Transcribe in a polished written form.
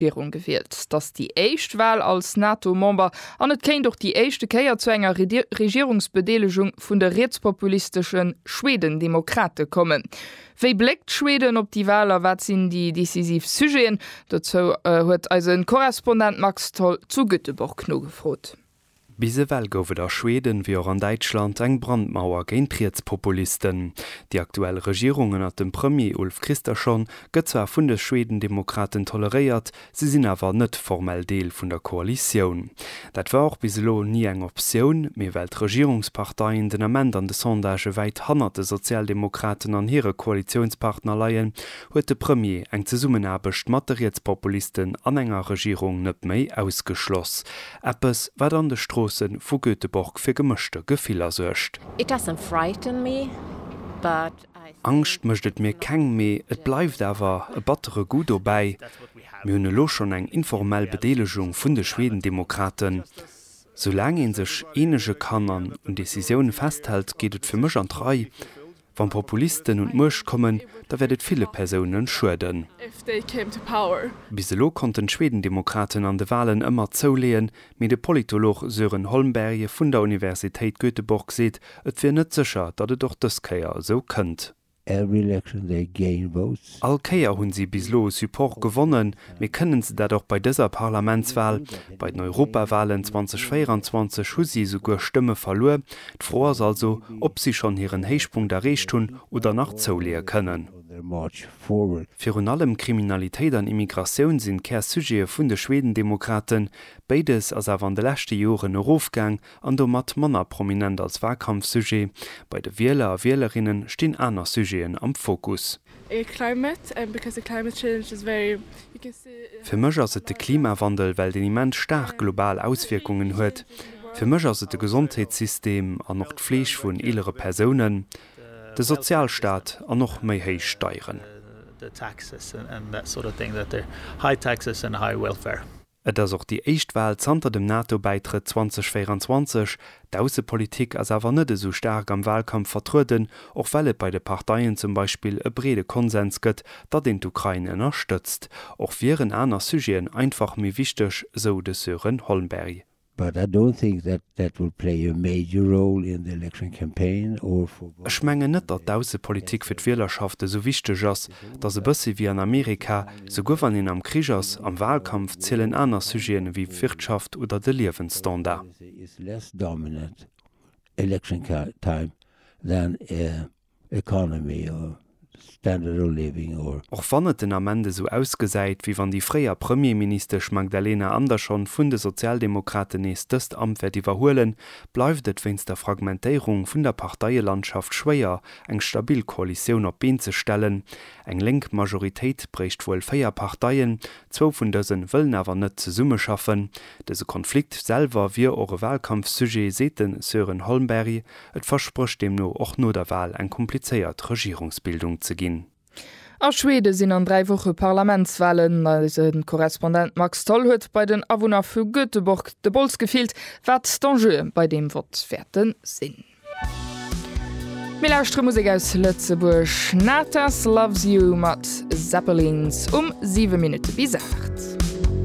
gewählt. Das die erste Wahl als NATO-Member an et kennt doch die erste Keier zu enger Regierungsbedeligung vun der rechtspopulistischen Schweden-Demokrate kommen. Wie blickt Schweden op die Wahler, wat sind die decisiv Sujeten? Dazu huet also ein Korrespondent Max Toll zu Göteborg no gefrot. Bisewel goufe der Schweden wie auch an Deutschland eng Brandmauer géint Rechtspopulisten. Die aktuelle Regierungen hat dem Premier Ulf Kristersson gëtt zwar vun de Schweden-Demokraten toleréiert, sie sinn awer net formell Deel vun der Koalition. Dat war auch biselo nie eng Option, méi weil Regierungsparteien den Amend an de Sondage weit hannerte Sozialdemokraten an hire Koalitionspartner leiien, huet de Premier eng ze Summenabecht mat de Rechtspopulisten an enger Regierung net méi ausgeschloss. Appes wat an de Straßen vu Göteborg fir gemischte Gefehler secht. Angst möchtet mir keng me, et bleibt awer e battere gut dabei. Mir hunne lo schon eng informell Bedelegung vun de Schweden-Demokraten. Solange en sech enesche Kannern und Decisionen festhält, geht et für misch an 3. Wann Populisten und Musch kommen, da werdet viele Personen schuden. Biselo konnten Schweden-Demokraten an de Wahlen immer zoulehen, mit de Politolog Sören Holmberg vun der Universität Göteborg seht, et wär net sicher, dat doch das Keier so könnt. Alkeier hunn sie bislo Support gewonnen, mir können sie dadurch bei dieser Parlamentswahl, bei den Europawahlen 2024 hu sie sogar Stimme verloren. D'Froe ist also, ob sie schon ihren Heichpunkt erreicht hun oder nach zouleer können. Für allem Kriminalität an Immigration sind kein Sujet vun de Schweden-Demokraten, beides als awer an de letzte Joren Aufgang an do mat Manner prominent als Wahlkampfsujet. Bei de Wähler a Wählerinnen stehen aner Sujeten am Fokus. Für mich ist es der Klimawandel, weil den immens stark global Auswirkungen hat. Für mich ist es das Gesundheitssystem an noch d'Fleisch von älteren Personen, der Sozialstaat an noch mehr hohe Steuern. Et ass auch die Echtwahl zanter dem NATO-Beitritt 2024, d'Außenpolitik as awer net so stark am Wahlkampf vertruden, och weil et bei de Parteien zum Beispiel e brede Konsens gëtt, dat den d'Ukraine unterstützt. Och wären aner Sujeten einfach mi wichtig, so de Sören Holmberg. But I don't think that will play a major role in the election campaign or for. Ich meine net, dat d'Außenpolitik fir d'Wählerschaft so wichtig ist, dass se bësse wie an Amerika, so wann in am Krieg ist, am Wahlkampf zählen aner Sujeten wie Wirtschaft oder de Lebensstandard. It's less dominant election time than economy or standard of living or. Auch wannet den am Ende so ausgesäit, wie wann die freier Premierminister Magdalena Andersson vun de Sozialdemokraten nächstes Amt werd iwwerhoelen, bleibt et wenns der Fragmentierung vun der Parteienlandschaft schwéier, eng stabil Koalition op Been ze stellen. Eng lenk Majoritéit brecht wohl 4 Parteien, 2 vun dësen wëllen awer net ze Summe schaffen. Dese Konflikt selver wie eure Wahlkampfsujet seten Sören Holmberg, et versprocht dem no och no der Wahl eng kompliziert Regierungsbildung ze ginn. A Schwede sinn an 3 Woche Parlamentswahlen, den Korrespondent Max Toll huet bei den Awohner vu Göteborg de Bolz gefielt, wat d'Enjeu bei dem Wort werden sinn. Milaustre Musik aus Lützeburg, Natas Loves You mat Zeppelins 7 Minuten bis 8.